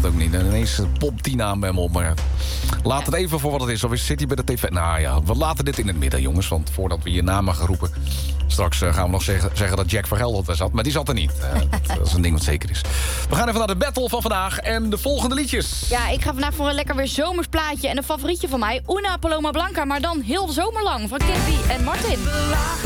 ook niet. En ineens popt die naam bij me op. Maar laat het even voor wat het is. Of zit hij bij de tv? Nou ja, we laten dit in het midden, jongens. Want voordat we je namen gaan roepen... Straks gaan we nog zeggen dat Jack van Gelder er zat. Maar die zat er niet. Dat is een ding wat zeker is. We gaan even naar de battle van vandaag. En de volgende liedjes. Ja, ik ga vandaag voor een lekker weer zomers plaatje. En een favorietje van mij, Una Paloma Blanca. Maar dan heel de zomer lang. Van Kitty en Martin.